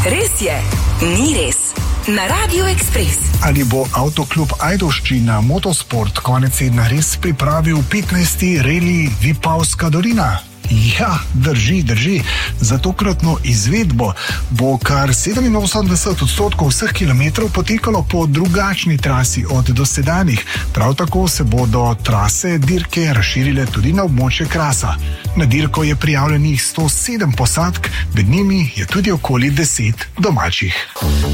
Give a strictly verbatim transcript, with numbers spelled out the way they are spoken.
Res je, ni res. Na Radio Ekspres. Ali bo avtoklub Ajdovščina Motosport konec tedna res pripravil petnajsti reli Vipavska dolina? Ja, drži, drži. Za tokratno izvedbo bo kar sedeminosemdeset odstotkov vseh kilometrov potekalo po drugačni trasi od dosedanjih. Prav tako se bodo trase dirke razširile tudi na območje Krasa. Na dirko je prijavljenih sto sedem posadk, med njimi je tudi okoli deset domačih.